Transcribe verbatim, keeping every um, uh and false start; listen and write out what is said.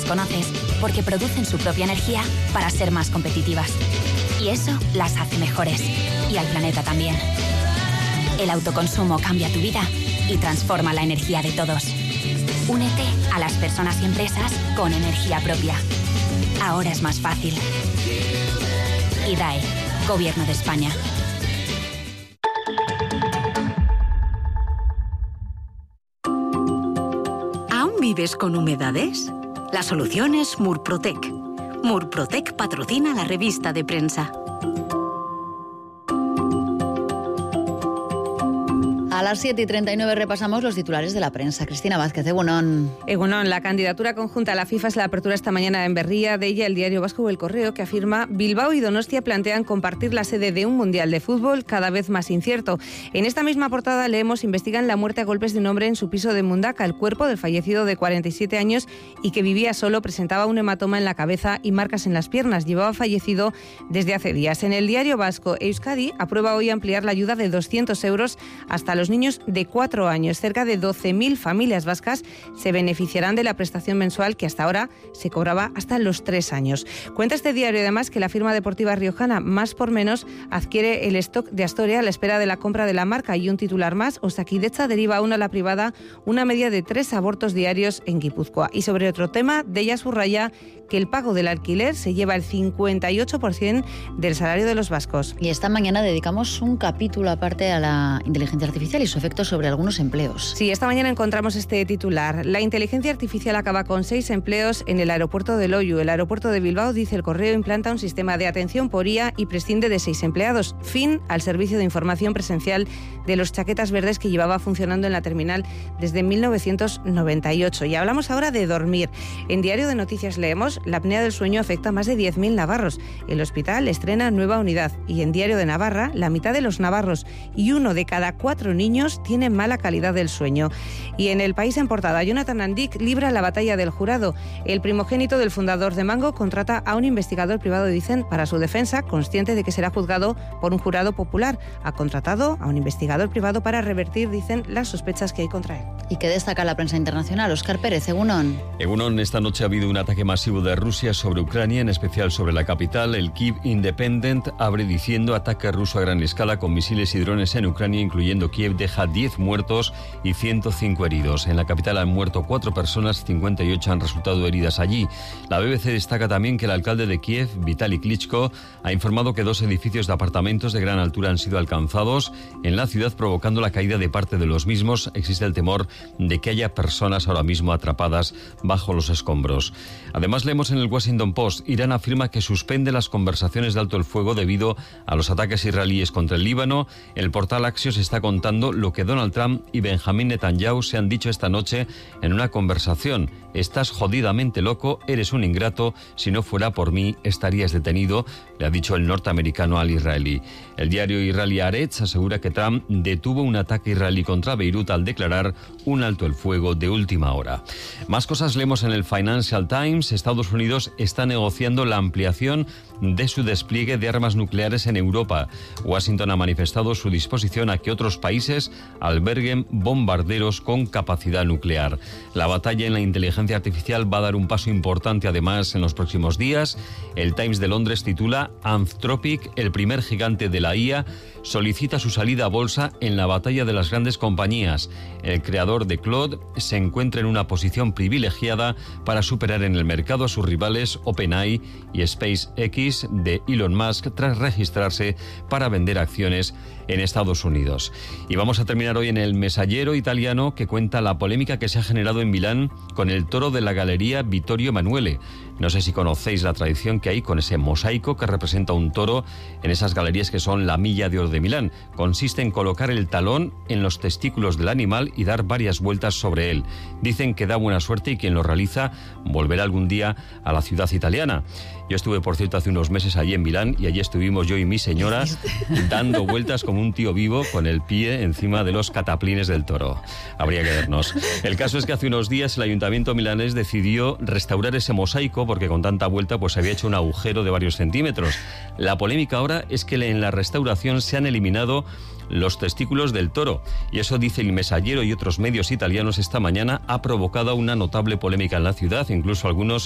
conoces porque producen su propia energía para ser más competitivas. Y eso las hace mejores. Y al planeta también. El autoconsumo cambia tu vida y transforma la energía de todos. Únete a las personas y empresas con energía propia. Ahora es más fácil. I D A E, Gobierno de España. ¿Aún vives con humedades? La solución es Murprotec. Murprotec patrocina la revista de prensa. A las siete y treinta y nueve repasamos los titulares de la prensa. Cristina Vázquez, Egunon. Egunon, la candidatura conjunta a la FIFA es la apertura esta mañana en Berría. De ella, el Diario Vasco o El Correo, que afirma: Bilbao y Donostia plantean compartir la sede de un mundial de fútbol cada vez más incierto. En esta misma portada leemos: investigan la muerte a golpes de un hombre en su piso de Mundaca. El cuerpo del fallecido de cuarenta y siete años y que vivía solo presentaba un hematoma en la cabeza y marcas en las piernas. Llevaba fallecido desde hace días. En el Diario Vasco, Euskadi aprueba hoy ampliar la ayuda de doscientos euros hasta los niños de cuatro años. Cerca de doce mil familias vascas se beneficiarán de la prestación mensual que hasta ahora se cobraba hasta los tres años. Cuenta este diario además que la firma deportiva riojana Más por Menos adquiere el stock de Astoria a la espera de la compra de la marca. Y un titular más: Osakidetza deriva aún a la privada una media de tres abortos diarios en Guipúzcoa. Y sobre otro tema, Deia subraya que el pago del alquiler se lleva el cincuenta y ocho por ciento del salario de los vascos. Y esta mañana dedicamos un capítulo aparte a la inteligencia artificial y su efecto sobre algunos empleos. Sí, esta mañana encontramos este titular: la inteligencia artificial acaba con seis empleos en el aeropuerto de Loiu. El aeropuerto de Bilbao, dice El Correo, implanta un sistema de atención por I A y prescinde de seis empleados. Fin al servicio de información presencial de los chaquetas verdes que llevaba funcionando en la terminal desde mil novecientos noventa y ocho. Y hablamos ahora de dormir. En Diario de Noticias leemos: la apnea del sueño afecta a más de diez mil navarros. El hospital estrena nueva unidad. Y en Diario de Navarra, la mitad de los navarros y uno de cada cuatro niños tiene mala calidad del sueño. Y en El País, en portada, Jonathan Andic libra la batalla del jurado. El primogénito del fundador de Mango contrata a un investigador privado, dicen, para su defensa, consciente de que será juzgado por un jurado popular. Ha contratado a un investigador privado para revertir, dicen, las sospechas que hay contra él. ¿Y qué destaca la prensa internacional? Óscar Pérez, Egunon. Egunon, esta noche ha habido un ataque masivo de Rusia sobre Ucrania, en especial sobre la capital. El Kyiv Independent abre diciendo: ataque ruso a gran escala con misiles y drones en Ucrania, incluyendo Kiev, deja diez muertos y ciento cinco heridos. En la capital han muerto cuatro personas, cincuenta y ocho han resultado heridas allí. La B B C destaca también que el alcalde de Kiev, Vitaly Klitschko, ha informado que dos edificios de apartamentos de gran altura han sido alcanzados en la ciudad, provocando la caída de parte de los mismos. Existe el temor de que haya personas ahora mismo atrapadas bajo los escombros. Además, leemos en el Washington Post: Irán afirma que suspende las conversaciones de alto el fuego debido a los ataques israelíes contra el Líbano. El portal Axios está contando lo que Donald Trump y Benjamín Netanyahu se han dicho esta noche en una conversación: estás jodidamente loco, eres un ingrato, si no fuera por mí estarías detenido, le ha dicho el norteamericano al israelí. El diario israelí Haaretz asegura que Trump detuvo un ataque israelí contra Beirut al declarar un alto el fuego de última hora. Más cosas leemos en el Financial Times. Estados Unidos está negociando la ampliación de su despliegue de armas nucleares en Europa. Washington ha manifestado su disposición a que otros países alberguen bombarderos con capacidad nuclear. La batalla en la inteligencia artificial va a dar un paso importante además en los próximos días. El Times de Londres titula: Anthropic, el primer gigante de la I A, solicita su salida a bolsa en la batalla de las grandes compañías. El creador de Claude se encuentra en una posición privilegiada para superar en el mercado a sus rivales OpenAI y SpaceX de Elon Musk tras registrarse para vender acciones en Estados Unidos. Y vamos a terminar hoy en el Messaggero italiano, que cuenta la polémica que se ha generado en Milán con el toro de la Galería Vittorio Emanuele. No sé si conocéis la tradición que hay con ese mosaico que representa un toro en esas galerías que son la Milla de Oro de Milán. Consiste en colocar el talón en los testículos del animal y dar varias vueltas sobre él. Dicen que da buena suerte y quien lo realiza volverá algún día a la ciudad italiana. Yo estuve, por cierto, hace unos meses allí en Milán y allí estuvimos yo y mi señora dando vueltas como un tío vivo con el pie encima de los cataplines del toro. Habría que vernos. El caso es que hace unos días el ayuntamiento milanés decidió restaurar ese mosaico porque con tanta vuelta pues había hecho un agujero de varios centímetros. La polémica ahora es que en la restauración se han eliminado los testículos del toro, y eso, dice el Messaggero y otros medios italianos esta mañana, ha provocado una notable polémica en la ciudad. Incluso algunos